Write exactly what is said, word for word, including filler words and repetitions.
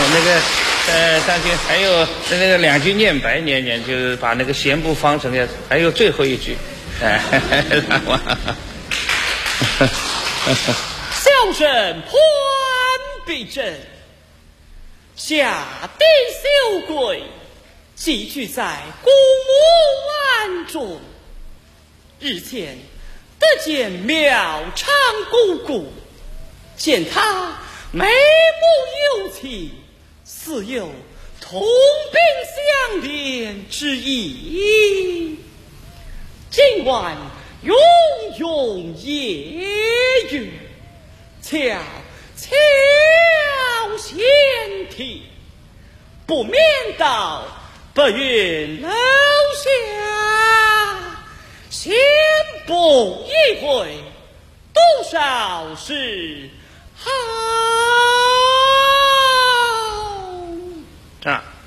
那个呃，上去还有那个两句念白念念，就是把那个弦部方程呀，还有最后一句，哎， 小人潘必正，下地修贵，寄居在公墓庵中。日前得见妙昌姑姑，见她眉目有情，似有同病相怜之意。今晚永永夜月，悄悄闲听，不免到白云楼下，先蹦一回，多少是好。 啊。